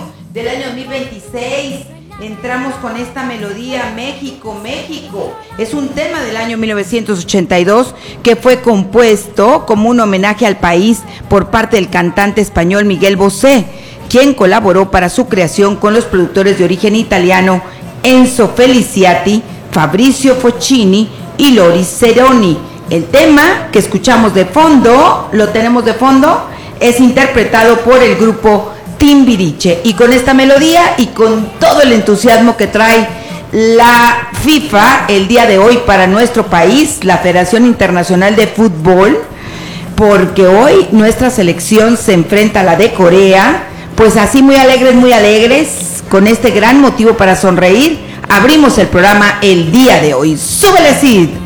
del año 2026. Entramos con esta melodía, México, México. Es un tema del año 1982 que fue compuesto como un homenaje al país por parte del cantante español Miguel Bosé, quien colaboró para su creación con los productores de origen italiano Enzo Feliciati, Fabrizio Foccini y Loris Ceroni. El tema que escuchamos de fondo, lo tenemos de fondo, es interpretado por el grupo Timbiriche. Y con esta melodía y con todo el entusiasmo que trae la FIFA el día de hoy para nuestro país, la Federación Internacional de Fútbol, porque hoy nuestra selección se enfrenta a la de Corea, pues así muy alegres, con este gran motivo para sonreír, abrimos el programa el día de hoy. ¡Súbele, Sid!